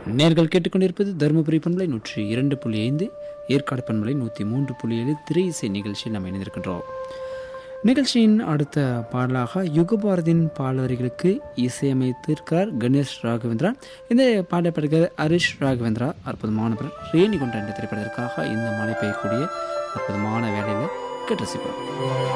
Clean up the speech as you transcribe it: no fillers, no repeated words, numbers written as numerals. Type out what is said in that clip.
நேர்கள் கேட்டுக்கொண்டிருப்பது தருமபுரி பண்பலை 102.5, ஏற்காடு பண்பலை 103.7 திரை இசை நிகழ்ச்சியில் நாம் இணைந்திருக்கின்றோம். நிகழ்ச்சியின் அடுத்த பாடலாக யுகபாரதியின் பாடல்களுக்கு இசையமைத்திருக்கிறார் கணேஷ் ராகவேந்திரா. இந்த பாடப்படுகிற ஹரிஷ் ராகவேந்திரா அற்புதமானவர். ரேணி கொண்ட என்ற திரைப்படத்திற்காக இந்த மழை பெய்யக்கூடிய அற்புதமான வேலையில் கேட்டு ரசிப்போம்.